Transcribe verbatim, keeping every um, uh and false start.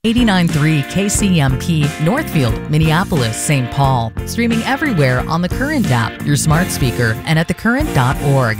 eighty-nine point three K C M P, Northfield, Minneapolis, Saint Paul. Streaming everywhere on the Current app, your smart speaker, and at the current dot org.